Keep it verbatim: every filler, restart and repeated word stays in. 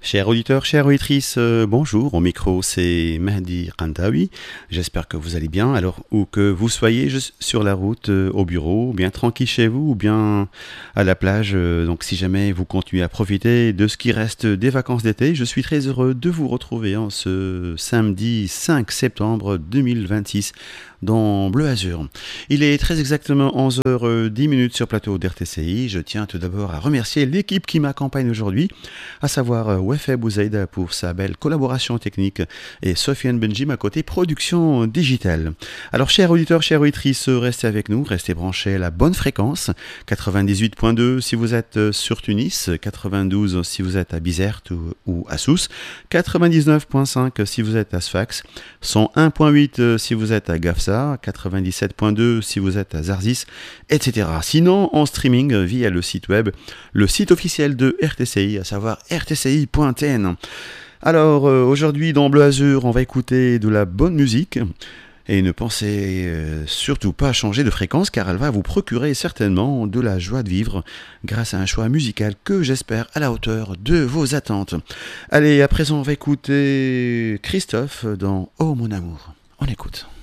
Chers auditeurs, chères auditrices, euh, bonjour. Au micro, c'est Mahdi Rantawi. J'espère que vous allez bien. Alors, où que vous soyez, je- sur la route, euh, au bureau, bien tranquille chez vous, ou bien à la plage. euh, donc, si jamais vous continuez à profiter de ce qui reste des vacances d'été, je suis très heureux de vous retrouver en ce samedi cinq septembre deux mille vingt-six dans Bleu Azur. Il est très exactement onze heures dix minutes sur plateau d'R T C I. Je tiens tout d'abord à remercier l'équipe qui m'accompagne aujourd'hui, à savoir euh, Wefeb Bouzaïda pour sa belle collaboration technique et Sofiane Benjim à côté production digitale. Alors chers auditeurs, chères auditrices, restez avec nous, restez branchés à la bonne fréquence, quatre-vingt-dix-huit virgule deux si vous êtes euh, sur Tunis, quatre-vingt-douze si vous êtes à Bizerte ou, ou à Sousse, quatre-vingt-dix-neuf virgule cinq si vous êtes à Sfax, cent un virgule huit euh, si vous êtes à Gafsa, quatre-vingt-dix-sept virgule deux si vous êtes à Zarzis, et cetera. Sinon, en streaming euh, via le site web, le site officiel de R T C I, à savoir r t c i point t n. Alors, euh, aujourd'hui, dans Bleu Azur, on va écouter de la bonne musique. Et ne pensez euh, surtout pas à changer de fréquence, car elle va vous procurer certainement de la joie de vivre grâce à un choix musical que j'espère à la hauteur de vos attentes. Allez, à présent, on va écouter Christophe dans Oh mon amour. On écoute.